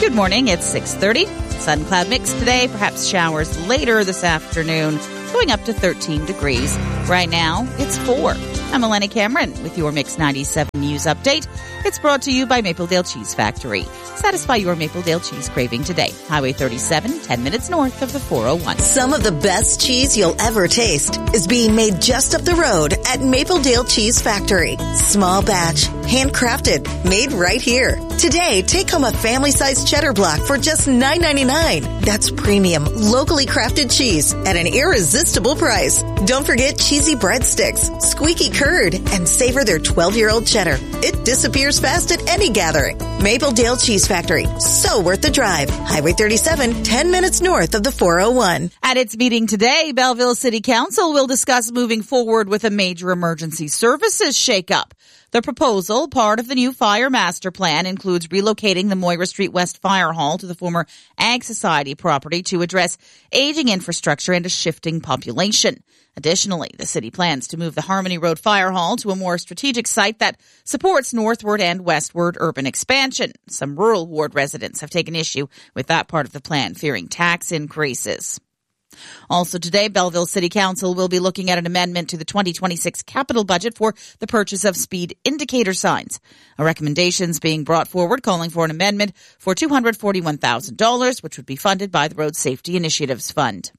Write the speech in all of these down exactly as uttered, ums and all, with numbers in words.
Good morning. It's six thirty. Sun cloud mix today, perhaps showers later this afternoon, going up to thirteen degrees. Right now, it's four. I'm Eleni Cameron with your Mix ninety-seven News Update. It's brought to you by Mapledale Cheese Factory. Satisfy your Mapledale cheese craving today. Highway thirty-seven, ten minutes north of the four oh one. Some of the best cheese you'll ever taste is being made just up the road at Mapledale Cheese Factory. Small batch, handcrafted, made right here. Today, take home a family-sized cheddar block for just nine ninety-nine. That's premium, locally crafted cheese at an irresistible price. Don't forget cheesy breadsticks, squeaky curd, and savor their twelve-year-old cheddar. It disappears fast at any gathering. Mapledale Cheese Factory. So worth the drive. Highway thirty-seven, ten minutes north of the four oh one. At its meeting today, Belleville City Council will discuss moving forward with a major emergency services shakeup. The proposal, part of the new fire master plan, includes relocating the Moira Street West Fire Hall to the former Ag Society property to address aging infrastructure and a shifting population. Additionally, the city plans to move the Harmony Road Fire Hall to a more strategic site that supports northward and westward urban expansion. Some rural ward residents have taken issue with that part of the plan, fearing tax increases. Also today, Belleville City Council will be looking at an amendment to the twenty twenty-six capital budget for the purchase of speed indicator signs. A recommendation is being brought forward calling for an amendment for two hundred forty-one thousand dollars, which would be funded by the Road Safety Initiatives Fund.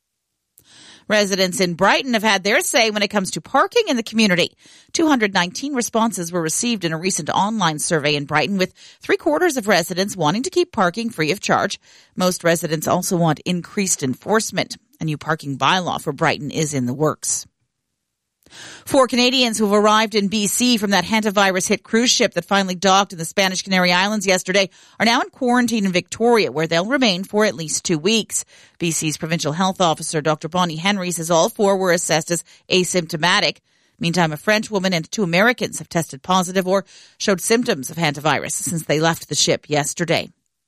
Residents in Brighton have had their say when it comes to parking in the community. two hundred nineteen responses were received in a recent online survey in Brighton, with three quarters of residents wanting to keep parking free of charge. Most residents also want increased enforcement. A new parking bylaw for Brighton is in the works. Four Canadians who have arrived in B C from that hantavirus-hit cruise ship that finally docked in the Spanish Canary Islands yesterday are now in quarantine in Victoria, where they'll remain for at least two weeks. B C's Provincial Health Officer, Doctor Bonnie Henry, says all four were assessed as asymptomatic. Meantime, a French woman and two Americans have tested positive or showed symptoms of hantavirus since they left the ship yesterday.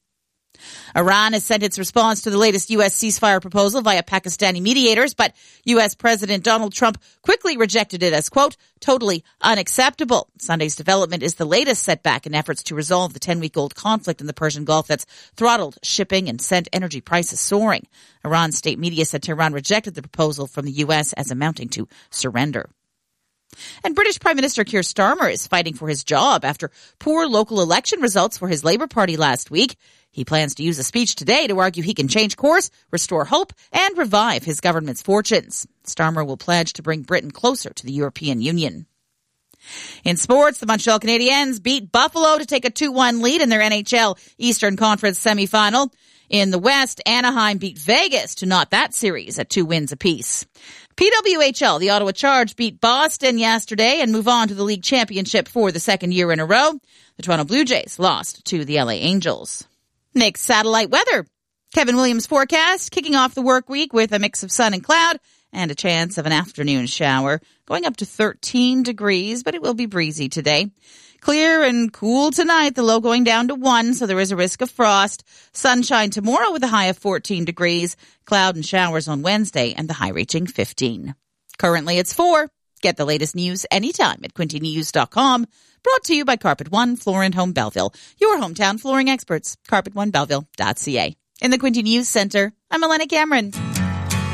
Iran has sent its response to the latest U S ceasefire proposal via Pakistani mediators, but U S President Donald Trump quickly rejected it as, quote, totally unacceptable. Sunday's development is the latest setback in efforts to resolve the ten-week-old conflict in the Persian Gulf that's throttled shipping and sent energy prices soaring. Iran's state media said Tehran rejected the proposal from the U S as amounting to surrender. And British Prime Minister Keir Starmer is fighting for his job after poor local election results for his Labour Party last week. He plans to use a speech today to argue he can change course, restore hope, and revive his government's fortunes. Starmer will pledge to bring Britain closer to the European Union. In sports, the Montreal Canadiens beat Buffalo to take a two one lead in their N H L Eastern Conference semifinal. In the West, Anaheim beat Vegas to knot that series at two wins apiece. P W H L, the Ottawa Charge, beat Boston yesterday and move on to the league championship for the second year in a row. The Toronto Blue Jays lost to the L A Angels. Next, satellite weather. Kevin Williams forecast, kicking off the work week with a mix of sun and cloud and a chance of an afternoon shower, going up to thirteen degrees, but it will be breezy today. Clear and cool tonight, the low going down to one, so there is a risk of frost. Sunshine tomorrow with a high of fourteen degrees. Cloud and showers on Wednesday and the high reaching fifteen. Currently it's four. Get the latest news anytime at quinte news dot com. Brought to you by Carpet One Floor and Home Belleville, your hometown flooring experts. carpet one belleville dot c a. In the Quinte News Center, I'm Eleni Cameron.